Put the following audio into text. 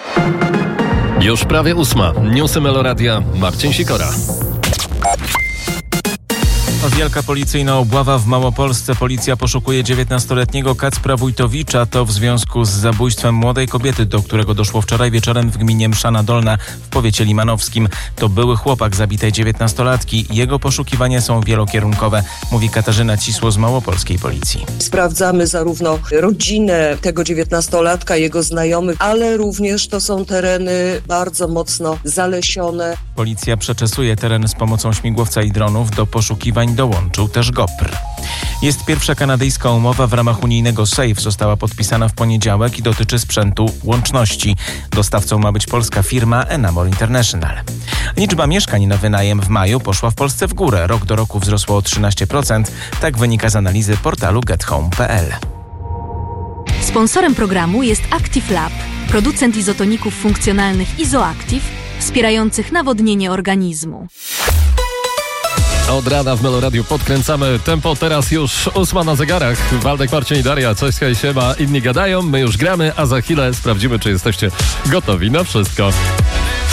Już prawie 8. Newsy Meloradia, Marcin Sikora. Wielka policyjna obława w Małopolsce. Policja poszukuje 19-letniego Kacpra Wójtowicza. To w związku z zabójstwem młodej kobiety, do którego doszło wczoraj wieczorem w gminie Mszana Dolna w powiecie limanowskim. To były chłopak zabitej 19-latki. Jego poszukiwania są wielokierunkowe, mówi Katarzyna Cisło z małopolskiej policji. Sprawdzamy zarówno rodzinę tego 19-latka, jego znajomych, ale również to są tereny bardzo mocno zalesione. Policja przeczesuje teren z pomocą śmigłowca i dronów. Do poszukiwań dołączył też GOPR. Jest pierwsza kanadyjska umowa w ramach unijnego SAFE. Została podpisana w poniedziałek i dotyczy sprzętu łączności. Dostawcą ma być polska firma Enamor International. Liczba mieszkań na wynajem w maju poszła w Polsce w górę. Rok do roku wzrosło o 13%. Tak wynika z analizy portalu gethome.pl. Sponsorem programu jest Active Lab, producent izotoników funkcjonalnych Izoactive, wspierających nawodnienie organizmu. Od rana w Meloradiu podkręcamy tempo, teraz już 8 na zegarach. Waldek, Marcin i Daria, cześć, hej, siema, inni gadają, my już gramy, a za chwilę sprawdzimy, czy jesteście gotowi na wszystko.